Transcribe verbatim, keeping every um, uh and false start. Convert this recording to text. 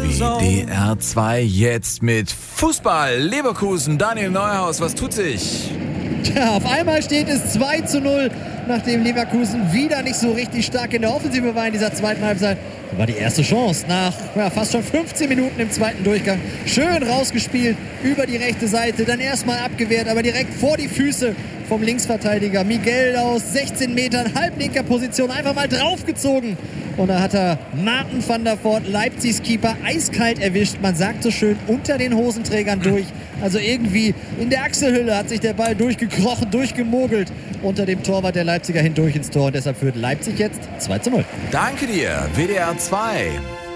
W D R zwei jetzt mit Fußball. Leverkusen, Daniel Neuhaus, was tut sich? Tja, auf einmal steht es zwei zu null, nachdem Leverkusen wieder nicht so richtig stark in der Offensive war in dieser zweiten Halbzeit. Das war die erste Chance nach ja, fast schon fünfzehn Minuten im zweiten Durchgang. Schön rausgespielt über die rechte Seite, dann erstmal abgewehrt, aber direkt vor die Füße vom Linksverteidiger Miguel aus sechzehn Metern, halblinker Position, einfach mal draufgezogen. Und da hat er Martin van der Voort, Leipzigs Keeper, eiskalt erwischt. Man sagt so schön, unter den Hosenträgern durch. Also irgendwie in der Achselhülle hat sich der Ball durchgekrochen, durchgemogelt unter dem Torwart der Leipziger hindurch ins Tor. Und deshalb führt Leipzig jetzt zwei zu null. Danke dir, W D R zwei.